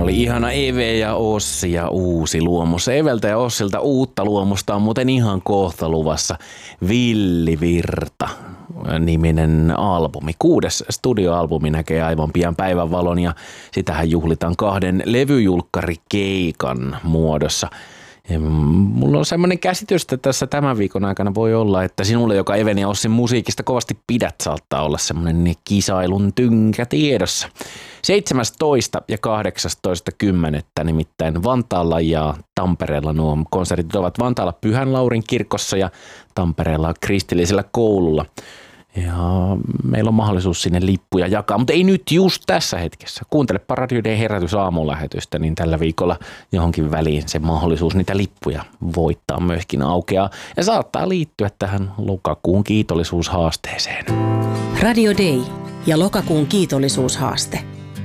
oli ihana Eve ja Ossi ja uusi luomus. Eveltä ja Ossilta uutta luomusta on muuten ihan kohta luvassa Villi Virta -niminen albumi. 6. studioalbumi näkee aivan pian päivänvalon ja sitähän juhlitaan 2 levyjulkkarikeikan muodossa. Mulla on semmoinen käsitys, että tässä tämän viikon aikana voi olla, että sinulle, joka Even ja Ossin musiikista kovasti pidät, saattaa olla semmoinen kisailun tynkä tiedossa. 17. ja 18.10. nimittäin Vantaalla ja Tampereella nuo konsertit ovat Vantaalla Pyhän Laurin kirkossa ja Tampereella kristillisellä koululla. Ja meillä on mahdollisuus sinne lippuja jakaa, mutta ei nyt just tässä hetkessä. Kuuntelepa Radio Day herätys aamulähetystä, niin tällä viikolla johonkin väliin se mahdollisuus niitä lippuja voittaa myöskin aukeaa. Ja saattaa liittyä tähän lokakuun kiitollisuushaasteeseen. Radio Day ja lokakuun kiitollisuushaaste.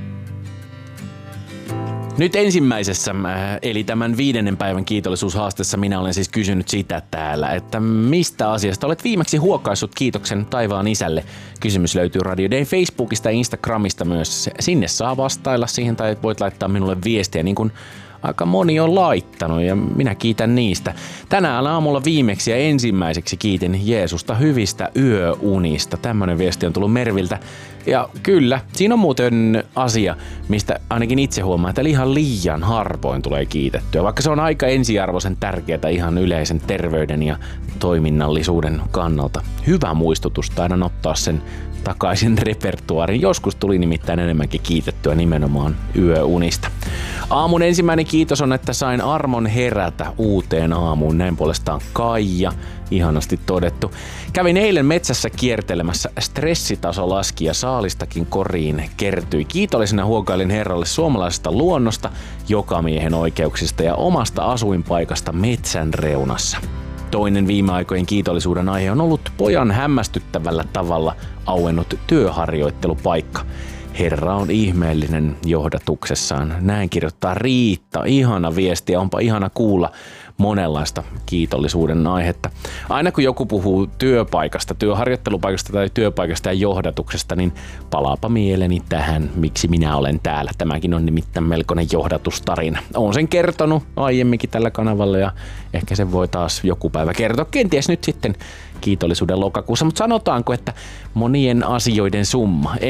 Nyt ensimmäisessä, eli tämän 5. päivän kiitollisuushaasteessa minä olen siis kysynyt sitä täällä, että mistä asiasta olet viimeksi huokaissut kiitoksen taivaan isälle. Kysymys löytyy Radio Day Facebookista ja Instagramista myös. Sinne saa vastailla siihen tai voit laittaa minulle viestiä niin kuin aika moni on laittanut ja minä kiitän niistä. Tänään aamulla viimeksi ja ensimmäiseksi kiitin Jeesusta hyvistä yöunista. Tämmöinen viesti on tullut Merviltä. Ja kyllä, siinä on muuten asia, mistä ainakin itse huomaan, että ihan liian harvoin tulee kiitettyä. Vaikka se on aika ensiarvoisen tärkeää ihan yleisen terveyden ja toiminnallisuuden kannalta. Hyvä muistutus, taidan ottaa sen takaisin repertuaariin. Joskus tuli nimittäin enemmänkin kiitettyä nimenomaan yöunista. Aamun ensimmäinen kiitos on, että sain armon herätä uuteen aamuun. Näin puolestaan Kaija. Ihanasti todettu. Kävin eilen metsässä kiertelemässä, stressitaso laski ja saalistakin koriin kertyi. Kiitollisena huokailin Herralle suomalaisesta luonnosta, jokamiehen oikeuksista ja omasta asuinpaikasta metsän reunassa. Toinen viime aikojen kiitollisuuden aihe on ollut pojan hämmästyttävällä tavalla auennut työharjoittelupaikka. Herra on ihmeellinen johdatuksessaan. Näin kirjoittaa Riitta. Ihana viesti ja onpa ihana kuulla monenlaista kiitollisuuden aihetta. Aina kun joku puhuu työpaikasta, työharjoittelupaikasta tai työpaikasta ja johdatuksesta, niin palaapa mieleni tähän, miksi minä olen täällä. Tämäkin on nimittäin melkoinen johdatustarina. Olen sen kertonut aiemminkin tällä kanavalla ja ehkä se voi taas joku päivä kertoa. Kenties nyt sitten kiitollisuuden lokakuussa, mutta sanotaanko, että monien asioiden summa.